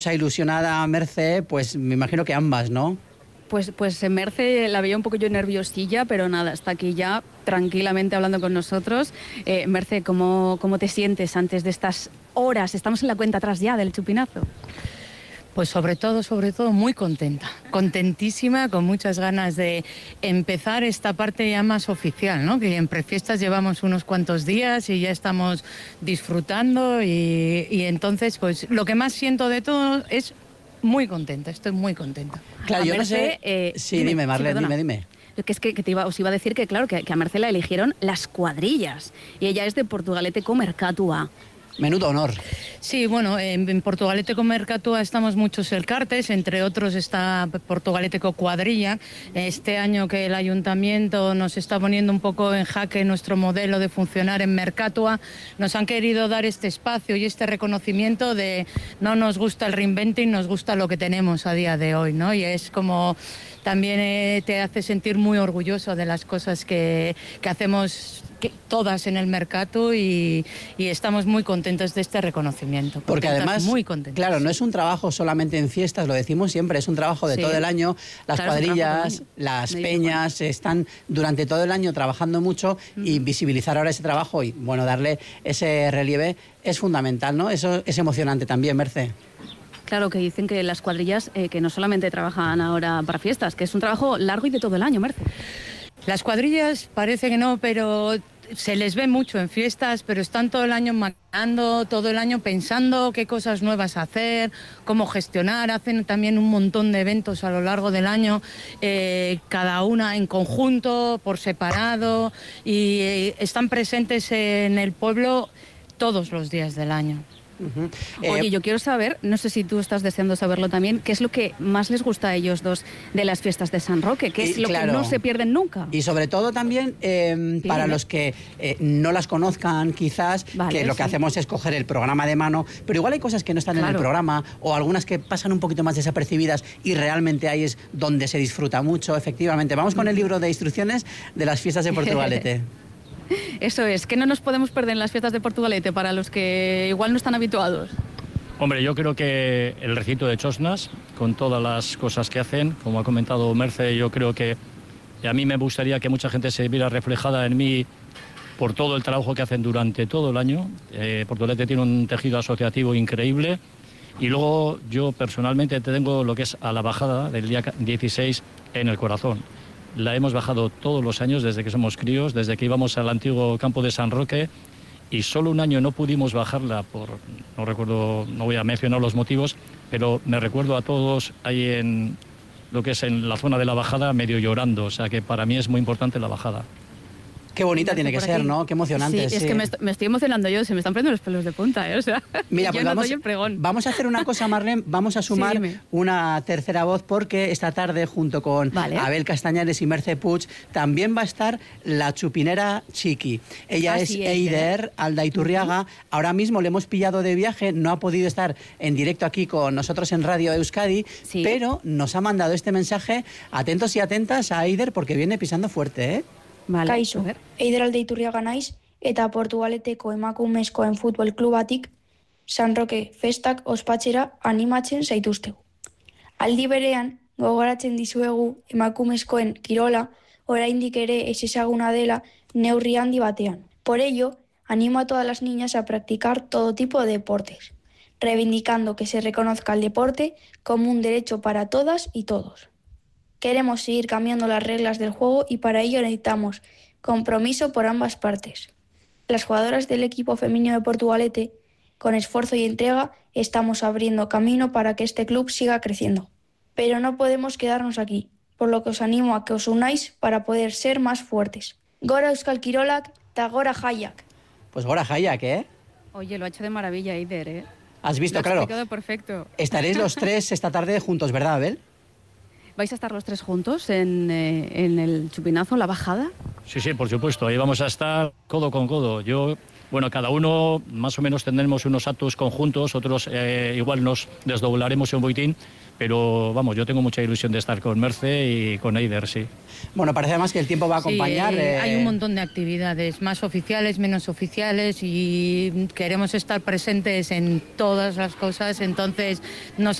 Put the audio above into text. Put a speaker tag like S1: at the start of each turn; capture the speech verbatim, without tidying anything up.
S1: ilusionada Merce, pues me imagino que ambas, ¿no?
S2: Pues, pues Merce la veía un poco yo nerviosilla, pero nada, está aquí ya tranquilamente hablando con nosotros. Eh, Merce, ¿cómo, ¿cómo te sientes antes de estas horas? Estamos en la cuenta atrás ya del chupinazo.
S3: Pues sobre todo, sobre todo muy contenta, contentísima, con muchas ganas de empezar esta parte ya más oficial, ¿no? Que en prefiestas llevamos unos cuantos días y ya estamos disfrutando y, y entonces pues lo que más siento de todo es muy contenta, estoy muy contenta.
S1: Claro, yo no sé... Eh, sí, dime, dime Marlene, sí, dime, dime.
S2: Que es que, que te iba, os iba a decir que claro, que, que a Merce la eligieron las cuadrillas y ella es de Portugalete Mercatua.
S1: Menudo honor.
S3: Sí, bueno, en, en Portugalete Mercatua estamos muchos elcartes, entre otros está Portugalete Cuadrilla. Este año que el ayuntamiento nos está poniendo un poco en jaque nuestro modelo de funcionar en Mercatua, nos han querido dar este espacio y este reconocimiento de no nos gusta el reinventing, nos gusta lo que tenemos a día de hoy, ¿no? Y es como también eh, te hace sentir muy orgulloso de las cosas que, que hacemos que, todas en el mercado y, y estamos muy contentos de este reconocimiento.
S1: Porque además,
S3: muy contentos.
S1: Claro, no es un trabajo solamente en fiestas, lo decimos siempre, es un trabajo de sí. todo el año. Las claro, cuadrillas, año. las Me peñas digo, bueno. están durante todo el año trabajando mucho mm. y visibilizar ahora ese trabajo y bueno, darle ese relieve es fundamental, ¿no? Eso es emocionante también, Merce.
S2: Claro, que dicen que las cuadrillas eh, que no solamente trabajan ahora para fiestas, que es un trabajo largo y de todo el año, Merce.
S3: Las cuadrillas parece que no, pero se les ve mucho en fiestas, pero están todo el año maquinando, todo el año pensando qué cosas nuevas hacer, cómo gestionar. Hacen también un montón de eventos a lo largo del año, eh, cada una en conjunto, por separado, y eh, están presentes en el pueblo todos los días del año.
S2: Uh-huh. Oye, eh, yo quiero saber, no sé si tú estás deseando saberlo también, ¿qué es lo que más les gusta a ellos dos de las fiestas de San Roque? ¿Qué es y, lo claro, que no se pierden nunca?
S1: Y sobre todo también eh, para los que eh, no las conozcan quizás, vale, que lo que sí. hacemos es coger el programa de mano, pero igual hay cosas que no están claro. en el programa o algunas que pasan un poquito más desapercibidas y realmente ahí es donde se disfruta mucho, efectivamente. Vamos con el libro de instrucciones de las fiestas de Portugalete.
S2: Eso es, que no nos podemos perder en las fiestas de Portugalete para los que igual no están habituados.
S4: Hombre, yo creo que el recinto de Chosnas, con todas las cosas que hacen, como ha comentado Merce, yo creo que a mí me gustaría que mucha gente se viera reflejada en mí por todo el trabajo que hacen durante todo el año. Eh, Portugalete tiene un tejido asociativo increíble y luego yo personalmente tengo lo que es a la bajada del día dieciséis en el corazón. La hemos bajado todos los años desde que somos críos, desde que íbamos al antiguo campo de San Roque y solo un año no pudimos bajarla por, no recuerdo, no voy a mencionar los motivos, pero me recuerdo a todos ahí en lo que es en la zona de la bajada medio llorando, o sea que para mí es muy importante la bajada.
S1: Qué bonita tiene que ser, ¿no? Qué emocionante.
S2: Sí, es sí. que me, est me estoy emocionando yo, se me están poniendo los pelos de punta, ¿eh? O sea,
S1: mira, pues vamos, vamos a hacer una cosa, Marlene, vamos a sumar sí, una tercera voz porque esta tarde, junto con vale. Abel Castañares y Merce Puig, también va a estar la chupinera Chiqui. Ella Así es Eider Aldaiturriaga. Ahora mismo le hemos pillado de viaje, no ha podido estar en directo aquí con nosotros en Radio Euskadi, sí. pero nos ha mandado este mensaje. Atentos y atentas a Eider porque viene pisando fuerte, ¿eh?
S5: Vale. Kaixo, Eider Aldaiturriaga naiz eta Portugaleteko emakumezkoen futbol klubatik San Roque festak ospatzera animatzen zaituztegu. Aldi berean, gogoratzen dizuegu emakumezkoen kirola oraindik ere ezezaguna dela neurri handi batean. Por ello, animo a todas las niñas a practicar todo tipo de deportes, reivindicando que se reconozca el deporte como un derecho para todas y todos. Queremos seguir cambiando las reglas del juego y para ello necesitamos compromiso por ambas partes. Las jugadoras del equipo femenino de Portugalete, con esfuerzo y entrega, estamos abriendo camino para que este club siga creciendo. Pero no podemos quedarnos aquí, por lo que os animo a que os unáis para poder ser más fuertes. Gora Euskal Kirolak ta gora Jaiak.
S1: Pues gora Jaiak, ¿eh?
S2: Oye, lo ha hecho de maravilla, Eider, ¿eh?
S1: Has visto,
S2: lo
S1: claro.
S2: Ha quedado perfecto.
S1: Estaréis los tres esta tarde juntos, ¿verdad, Abel?
S2: ¿Vais a estar los tres juntos en, eh, en el chupinazo, la bajada?
S4: Sí, sí, por supuesto. Ahí vamos a estar codo con codo. Yo, bueno, cada uno más o menos tendremos unos actos conjuntos, otros eh, igual nos desdoblaremos un poquitín, pero vamos, yo tengo mucha ilusión de estar con Merce y con Eider, sí.
S1: Bueno, parece además que el tiempo va a acompañar.
S3: Sí, eh,
S1: eh...
S3: hay un montón de actividades, más oficiales, menos oficiales, y queremos estar presentes en todas las cosas, entonces nos